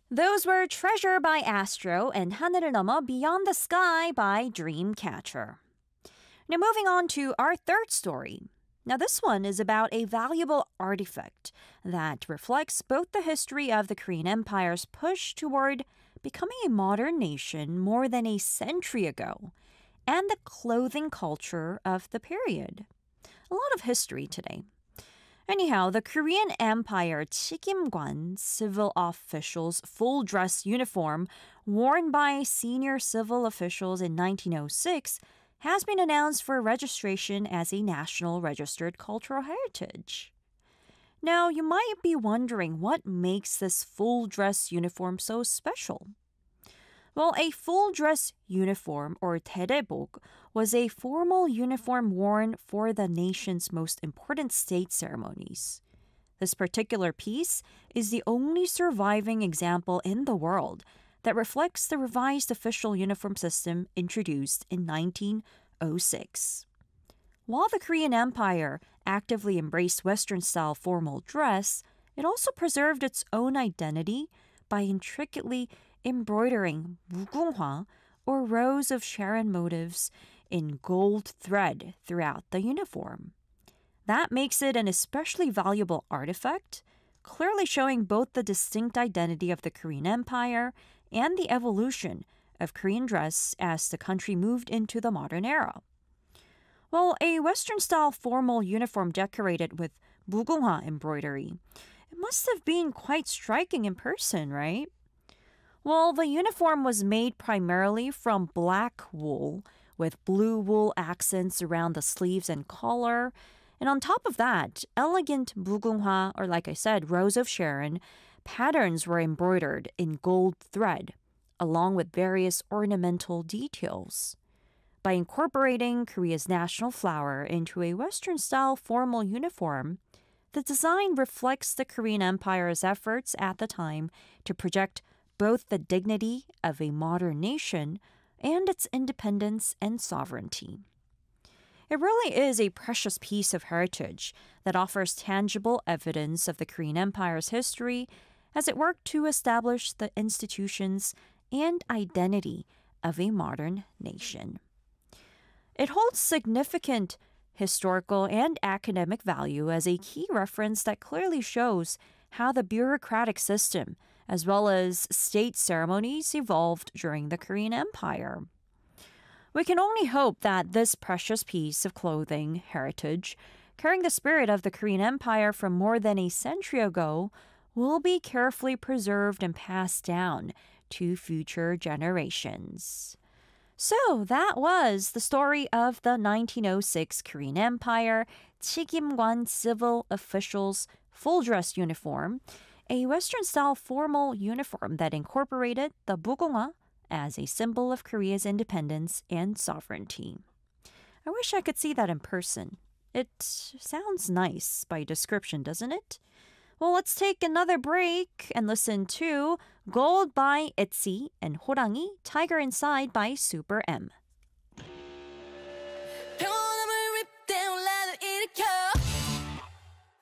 Those were Treasure by Astro and 하늘을 넘어 Beyond the Sky by Dreamcatcher. Now, moving on to our third story. Now, this one is about a valuable artifact that reflects both the history of the Korean Empire's push toward becoming a modern nation more than a century ago and the clothing culture of the period. A lot of history today. Anyhow, the Korean Empire Chikimgwan civil officials' full dress uniform worn by senior civil officials in 1906 has been announced for registration as a National Registered Cultural Heritage. Now, you might be wondering what makes this full dress uniform so special. Well, a full dress uniform, or 대대복, was a formal uniform worn for the nation's most important state ceremonies. This particular piece is the only surviving example in the world that reflects the revised official uniform system introduced in 1906. While the Korean Empire actively embraced Western-style formal dress, it also preserved its own identity by intricately embroidering 무궁화, or rows of Sharon motifs, in gold thread throughout the uniform. That makes it an especially valuable artifact, clearly showing both the distinct identity of the Korean Empire and the evolution of Korean dress as the country moved into the modern era. Well, a Western-style formal uniform decorated with 무궁화 embroidery, it must have been quite striking in person, right? Well, the uniform was made primarily from black wool, with blue wool accents around the sleeves and collar. And on top of that, elegant 무궁화, or like I said, Rose of Sharon, patterns were embroidered in gold thread, along with various ornamental details. By incorporating Korea's national flower into a Western-style formal uniform, the design reflects the Korean Empire's efforts at the time to project both the dignity of a modern nation and its independence and sovereignty. It really is a precious piece of heritage that offers tangible evidence of the Korean Empire's history as it worked to establish the institutions and identity of a modern nation. It holds significant historical and academic value as a key reference that clearly shows how the bureaucratic system, as well as state ceremonies, evolved during the Korean Empire. We can only hope that this precious piece of clothing heritage, carrying the spirit of the Korean Empire from more than a century ago, will be carefully preserved and passed down to future generations. So that was the story of the 1906 Korean Empire Chikimgwan civil officials' full dress uniform, a Western-style formal uniform that incorporated the 무궁화 as a symbol of Korea's independence and sovereignty. I wish I could see that in person. It sounds nice by description, doesn't it? Well, let's take another break and listen to Gold by ITZY and 호랑이 Tiger Inside by Super M.